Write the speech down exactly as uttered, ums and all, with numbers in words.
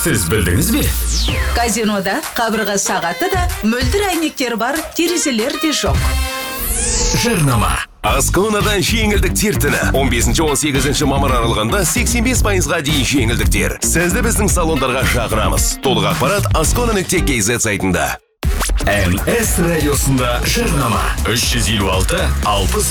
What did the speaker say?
Сіз білдіңіз бе? Казинода қабырға сағаты да, мөлдір әйнектер бар, терезелер де жоқ. Жарнама. Асконадан жеңілдік тертіні. он бесінші он сегізінші мамыр аралығында сексен бес пайызға дейін жеңілдіктер. Сізді біздің салондарға шақырамыз. Толық ақпарат аскона нүкте кз сайтында. эм эс радиосында жарнама. үш жүз елу алты алпыс